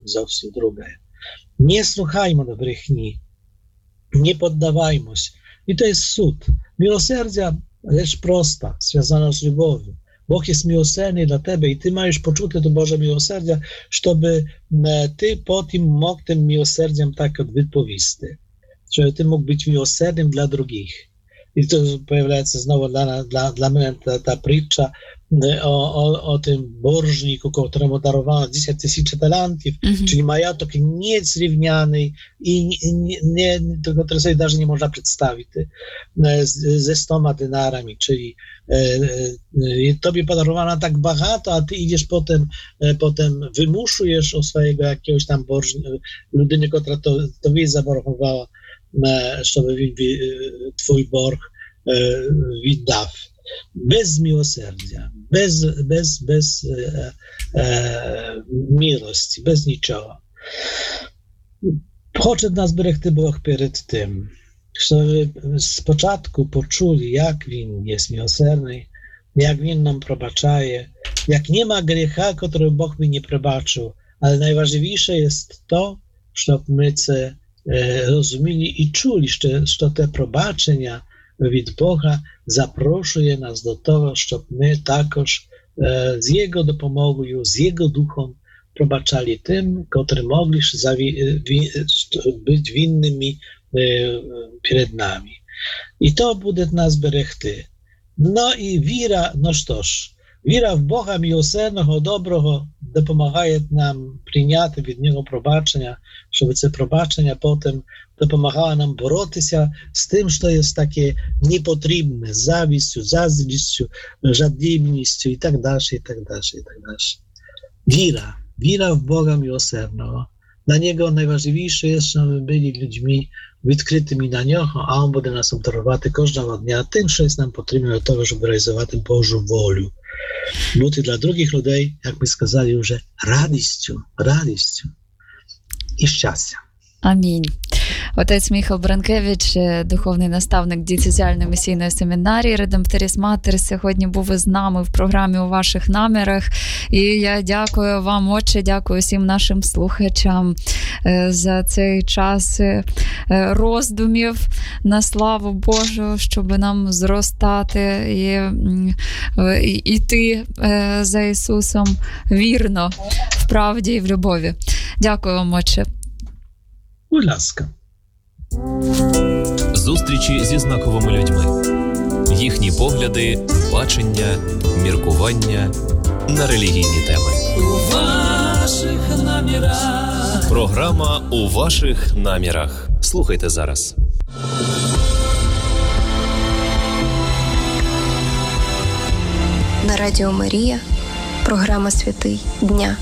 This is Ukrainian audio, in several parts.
зовсім друге. Nie słuchajmy do brехні, nie poddawajmos. I to jest cud. Miłosierdzia, rzecz prosta, związana z любов'ю. Бог jest miłosierny dla Ciebie i Ty masz poczucie do Boże miłosierdzia, żeby Ty potem mógł tym miłosierdziem tak odpowiedzieć. Żeby Ty mógł być miłosiernym dla drugich. I to pojawia się znowu dla mnie ta prитча o tym borżniku, któremu darowano 10 000 talentów, czyli majątek niezrówniany i który sobie даже nie można przedstawić, ze 100 denarami, czyli tobie podarowano tak bogato, a ty idziesz potem wymuszujesz o swojego jakiegoś tam ludyny, która tobie zaborgowała, żeby twój borg wydał. Bez miłosierdzia, bez miłości, bez niczego. Chce nas berechty Bóg przed tym, żeby z początku poczuli, jak Win jest miłosierny, jak Win nam przebaczaje, jak nie ma grzecha, który Bóg by nie przebaczył, ale najważniejsze jest to, żeby my rozumieli i czuli, że te przebaczenia від Бога запрошує нас до того, щоб ми також з Його допомогою, з Його Духом пробачали тим, котрі могли бути винними перед нами. І то буде нас берегти. Ну і віра, ну що ж, віра в Бога милосердного, доброго допомагає нам прийняти від Нього пробачення, щоб це пробачення потім допомагало нам боротися з тим, що є таке непотрібне, з завістю, заздрістю, жадібністю і так далі, і так далі, і так далі. Віра в Бога милосердного. Dla Niego najważniejsze jest, żeby byli ludźmi відкритими на Нього, а Он буде нас обдарувати кожного дня тим, що є нам потрібно для того, щоб реалізувати Божу волю. Бути для других людей, як ми сказали вже, радістю і щастям. Амінь. Отець Міхал Бранкевич, духовний наставник Дієцезіальної місійної семінарії Redemptoris Mater, сьогодні був із нами в програмі «У ваших намірах». І я дякую вам, Отче, дякую всім нашим слухачам за цей час роздумів на славу Божу, щоб нам зростати і йти за Ісусом вірно, в правді і в любові. Дякую вам, Отче. Будь ласка. Зустрічі зі знаковими людьми. Їхні погляди, бачення, міркування на релігійні теми. У ваших намірах. Програма «У ваших намірах». Слухайте зараз. На Радіо Марія. Програма «Святий дня».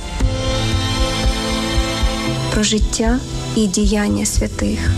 Про життя і діяння святих.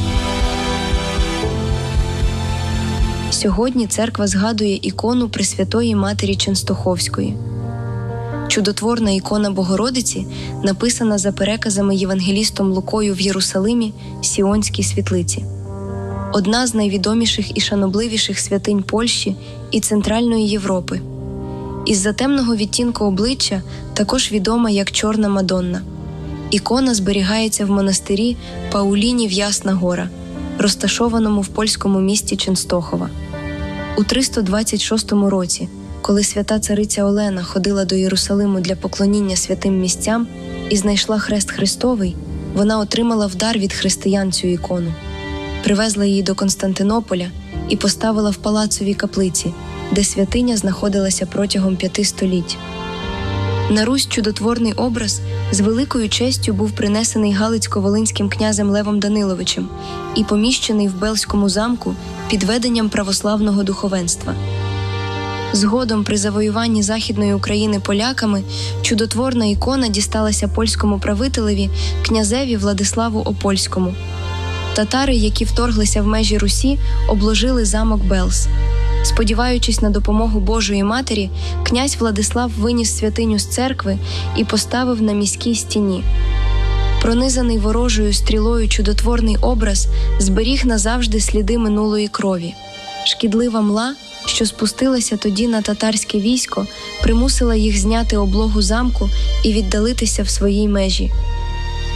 Сьогодні церква згадує ікону Пресвятої Матері Ченстоховської. Чудотворна ікона Богородиці написана за переказами євангелістом Лукою в Єрусалимі Сіонській світлиці. Одна з найвідоміших і шанобливіших святинь Польщі і Центральної Європи. Із-за темного відтінку обличчя також відома як Чорна Мадонна. Ікона зберігається в монастирі Паулінів Ясна Гора, розташованому в польському місті Ченстохова. У 326 році, коли свята цариця Олена ходила до Єрусалиму для поклоніння святим місцям і знайшла хрест Христовий, вона отримала в дар від християн цю ікону. Привезла її до Константинополя і поставила в палацовій каплиці, де святиня знаходилася протягом 5 століть. На Русь чудотворний образ з великою честю був принесений Галицько-Волинським князем Левом Даниловичем і поміщений в Белзькому замку під веденням православного духовенства. Згодом при завоюванні Західної України поляками чудотворна ікона дісталася польському правителеві князеві Владиславу Опольському. Татари, які вторглися в межі Русі, обложили замок Белз. Сподіваючись на допомогу Божої Матері, князь Владислав виніс святиню з церкви і поставив на міській стіні. Пронизаний ворожою стрілою чудотворний образ зберіг назавжди сліди минулої крові. Шкідлива мла, що спустилася тоді на татарське військо, примусила їх зняти облогу замку і віддалитися в своїй межі.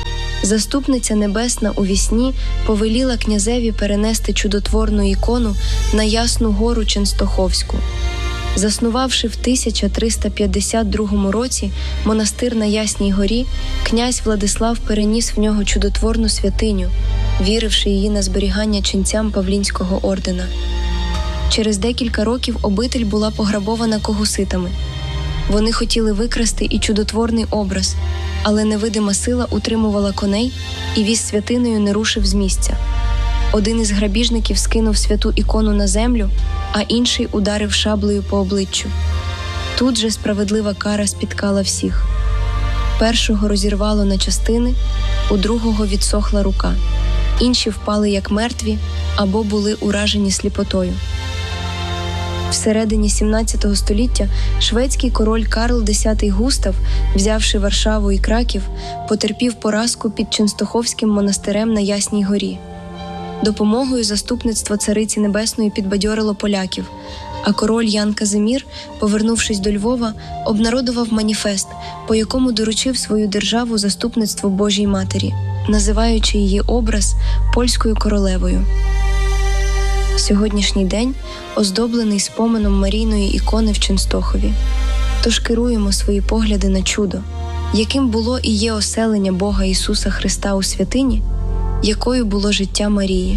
Заступниця Небесна у вісні повеліла князеві перенести чудотворну ікону на Ясну гору Ченстоховську. Заснувавши в 1352 році монастир на Ясній горі, князь Владислав переніс в нього чудотворну святиню, віривши її на зберігання ченцям Павлінського ордена. Через декілька років обитель була пограбована когуситами. Вони хотіли викрасти і чудотворний образ, але невидима сила утримувала коней, і віз святинею не рушив з місця. Один із грабіжників скинув святу ікону на землю, а інший ударив шаблею по обличчю. Тут же справедлива кара спіткала всіх. Першого розірвало на частини, у другого відсохла рука. Інші впали як мертві або були уражені сліпотою. Всередині 17 століття шведський король Карл X Густав, взявши Варшаву і Краків, потерпів поразку під Ченстоховським монастирем на Ясній горі. Допомогою заступництва Цариці Небесної підбадьорило поляків, а король Ян Казимір, повернувшись до Львова, обнародував маніфест, по якому доручив свою державу заступництву Божій Матері, називаючи її образ польською королевою. Сьогоднішній день оздоблений споменом Марійної ікони в Ченстохові. Тож керуємо свої погляди на чудо, яким було і є оселення Бога Ісуса Христа у святині, якою було життя Марії.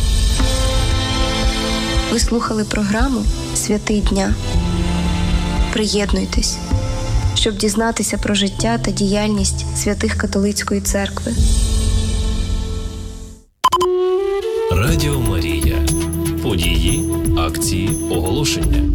Ви слухали програму «Святий дня». Приєднуйтесь, щоб дізнатися про життя та діяльність святих католицької церкви. Радіо Марія. Події, акції, оголошення.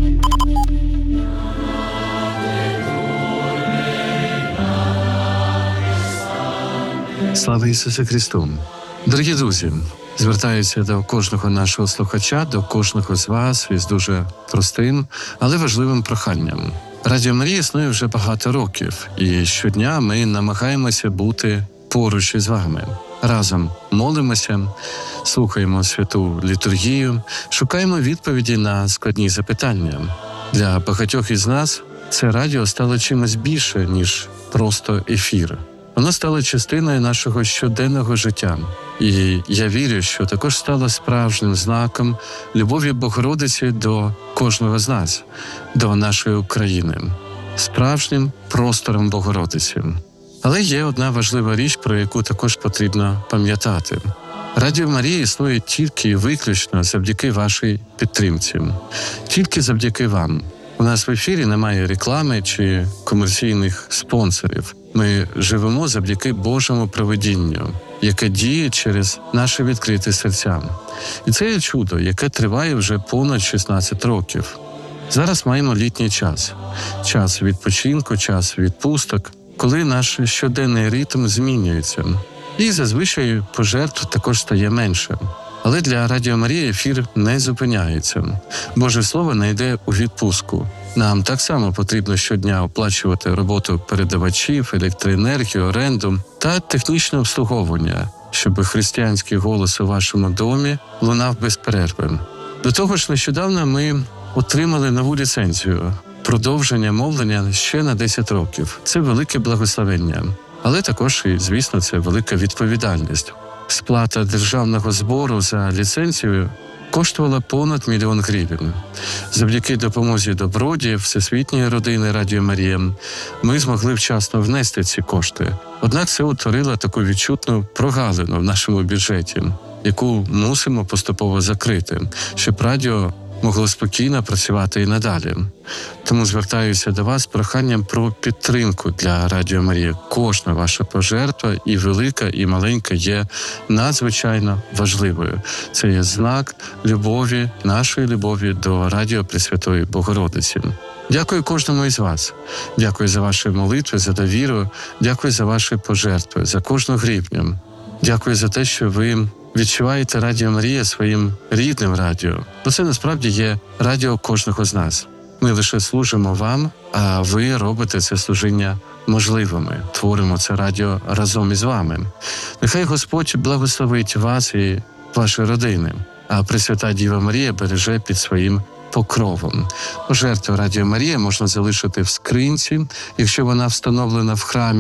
Слава Ісусу Христу! Дорогі друзі, звертаюся до кожного нашого слухача, до кожного з вас із дуже простим, але важливим проханням. Радіо Марія існує вже багато років, і щодня ми намагаємося бути поруч із вами. Разом молимося, слухаємо святу літургію, шукаємо відповіді на складні запитання. Для багатьох із нас це радіо стало чимось більше, ніж просто ефір. Воно стало частиною нашого щоденного життя. І я вірю, що також стало справжнім знаком любові Богородиці до кожного з нас, до нашої України, справжнім простором Богородиці. Але є одна важлива річ, про яку також потрібно пам'ятати. Радіо Марія існує тільки і виключно завдяки вашій підтримці. Тільки завдяки вам. У нас в ефірі немає реклами чи комерційних спонсорів. Ми живемо завдяки Божому провидінню, яке діє через наші відкриті серця. І це є чудо, яке триває вже понад 16 років. Зараз маємо літній час. Час відпочинку, час відпусток, коли наш щоденний ритм змінюється. І зазвичай пожертв також стає менше. Але для Радіо Марія ефір не зупиняється. Боже Слово не йде у відпустку. Нам так само потрібно щодня оплачувати роботу передавачів, електроенергію, оренду та технічне обслуговування, щоб християнський голос у вашому домі лунав без перерви. До того ж, нещодавно ми отримали нову ліцензію – продовження мовлення ще на 10 років. Це велике благословення. Але також, і, звісно, це велика відповідальність. Сплата державного збору за ліцензію коштувала понад 1 мільйон гривень. Завдяки допомозі добродіїв Всесвітньої родини Радіо Марія ми змогли вчасно внести ці кошти. Однак це утворило таку відчутну прогалину в нашому бюджеті, яку мусимо поступово закрити, щоб радіо могло спокійно працювати і надалі. Тому звертаюся до вас з проханням про підтримку для Радіо Марія. Кожна ваша пожертва, і велика, і маленька, є надзвичайно важливою. Це є знак любові, нашої любові до Радіо Пресвятої Богородиці. Дякую кожному із вас. Дякую за ваші молитви, за довіру. Дякую за ваші пожертви, за кожну гривню. Дякую за те, що ви відчуваєте Радіо Марія своїм рідним радіо. Бо це насправді є радіо кожного з нас. Ми лише служимо вам, а ви робите це служіння можливими. Творимо це радіо разом із вами. Нехай Господь благословить вас і ваші родини, а Пресвята Діва Марія береже під своїм покровом. Пожертву Радіо Марія можна залишити в скринці, якщо вона встановлена в храмі,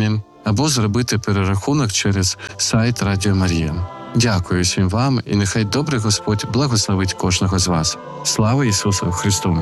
або зробити перерахунок через сайт Радіо Марія. Дякую всім вам, і нехай добрий Господь благословить кожного з вас. Слава Ісусу Христу!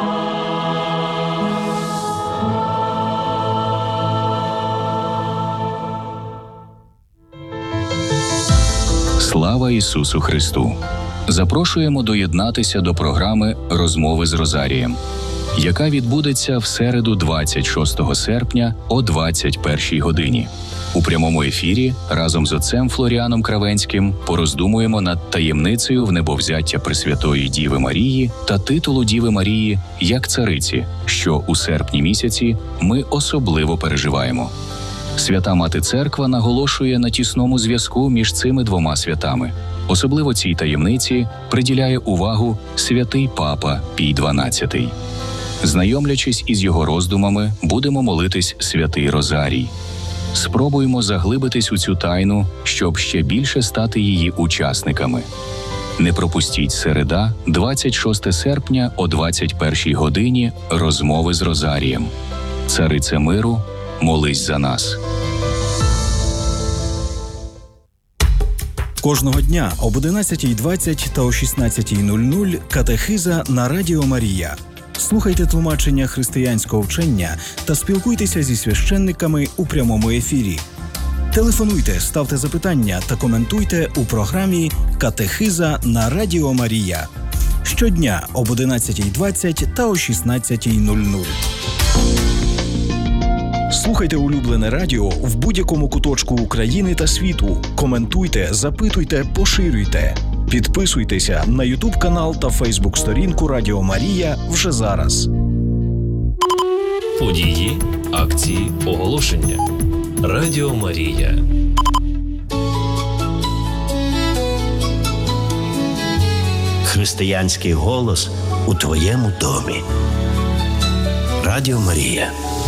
Слава Ісусу Христу! Запрошуємо доєднатися до програми «Розмови з Розарієм», яка відбудеться в середу 26 серпня о 21 годині. У прямому ефірі разом з отцем Флоріаном Кравенським пороздумуємо над таємницею внебовзяття Пресвятої Діви Марії та титулу Діви Марії як цариці, що у серпні місяці ми особливо переживаємо. Свята Мати Церква наголошує на тісному зв'язку між цими двома святами. Особливо цій таємниці приділяє увагу святий Папа Пій XII. Знайомлячись із його роздумами, будемо молитись святий Розарій. Спробуємо заглибитись у цю тайну, щоб ще більше стати її учасниками. Не пропустіть середа, 26 серпня о 21 годині «Розмови з Розарієм». Царице миру, молись за нас. Кожного дня об 11:20 та о 16:00 катехиза на Радіо Марія. Слухайте тлумачення християнського вчення та спілкуйтеся зі священниками у прямому ефірі. Телефонуйте, ставте запитання та коментуйте у програмі «Катехиза на Радіо Марія». Щодня об 11:20 та о 16:00. Слухайте улюблене радіо в будь-якому куточку України та світу. Коментуйте, запитуйте, поширюйте. Підписуйтеся на YouTube-канал та Facebook-сторінку Радіо Марія вже зараз. Події, акції, оголошення. Радіо Марія. Християнський голос у твоєму домі. Радіо Марія.